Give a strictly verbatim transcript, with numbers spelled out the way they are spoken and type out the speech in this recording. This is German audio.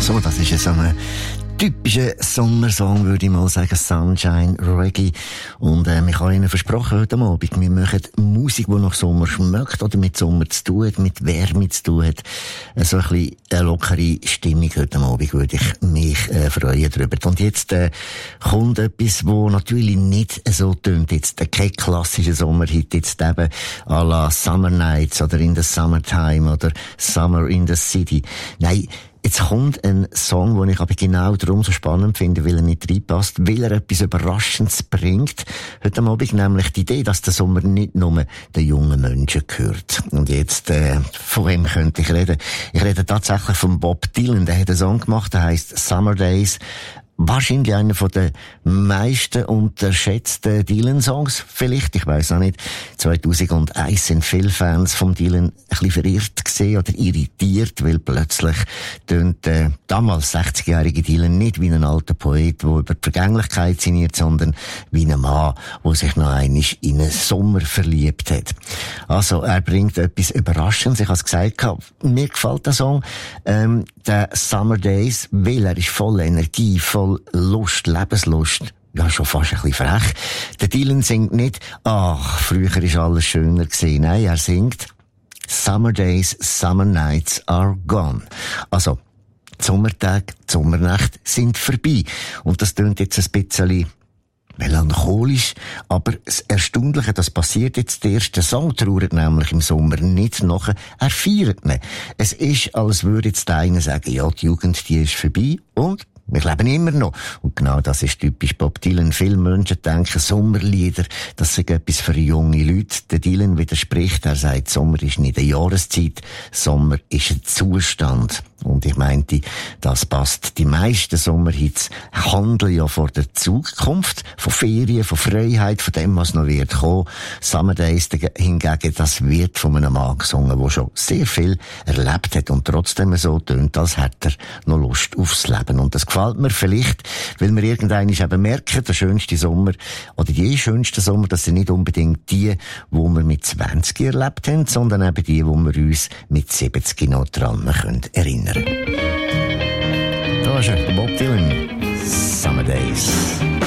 So, das ist so ein typischer Sommersong, würde ich mal sagen. Sunshine Reggae. Und äh, ich habe Ihnen versprochen heute Abend, wir machen Musik, die nach Sommer schmeckt oder mit Sommer zu tun hat, mit Wärme zu tun hat. Äh, so ein bisschen eine lockere Stimmung heute Abend würde ich mich äh, freuen darüber. Und jetzt äh, kommt etwas, wo natürlich nicht so tönt. Jetzt äh, kein klassischer Sommerhit, jetzt eben à la Summer Nights oder In the Summertime oder Summer in the City. Nein, jetzt kommt ein Song, den ich aber genau darum so spannend finde, weil er nicht reinpasst, weil er etwas Überraschendes bringt. Heute Abend nämlich die Idee, dass der Sommer nicht nur den jungen Menschen gehört. Und jetzt, äh, von wem könnte ich reden? Ich rede tatsächlich von Bob Dylan. Der hat einen Song gemacht, der heisst Summer Days. Wahrscheinlich einer von den meisten unterschätzten Dylan-Songs. Vielleicht, ich weiss auch nicht. zweitausendeins sind viele Fans vom Dylan ein bisschen verirrt gesehen oder irritiert, weil plötzlich tönt der damals sechzigjährige Dylan nicht wie ein alter Poet, der über die Vergänglichkeit sinniert, sondern wie ein Mann, der sich noch einmal in einen Sommer verliebt hat. Also, er bringt etwas Überraschendes. Ich habe es gesagt, mir gefällt der Song, ähm, der Summer Days, weil er ist voll Energie, voll Lust, Lebenslust. Ja, schon fast ein bisschen frech. Der Dylan singt nicht, ach, früher ist alles schöner gewesen. Nein, er singt, Summer Days, Summer Nights are gone. Also, die Sommertage, die Sommernacht sind vorbei. Und das tönt jetzt ein bisschen melancholisch, aber das Erstaunliche, das passiert jetzt erst. Der Song trauert nämlich im Sommer nicht nachher, er feiert ihn. Es ist, als würde jetzt der eine sagen, ja, die Jugend, die ist vorbei und wir leben immer noch. Und genau das ist typisch Bob Dylan. Viele Menschen denken, Sommerlieder, das sind etwas für junge Leute. Der Dylan widerspricht, er sagt, Sommer ist nicht eine Jahreszeit, Sommer ist ein Zustand. Und ich meinte, das passt. Die meisten Sommerhits handeln ja von der Zukunft, von Ferien, von Freiheit, von dem, was noch wird kommen. Summer Days hingegen, das wird von einem Mann gesungen, der schon sehr viel erlebt hat und trotzdem so tönt, als hätte er noch Lust aufs Leben. Und das gefällt mir vielleicht, weil wir irgendwann eben merken, der schönste Sommer oder die schönsten Sommer, das sind nicht unbedingt die, die wir mit zwanzig erlebt haben, sondern eben die, wo wir uns mit siebzig noch dran können erinnern. Da ist er, Bob Dylan, Summer Days.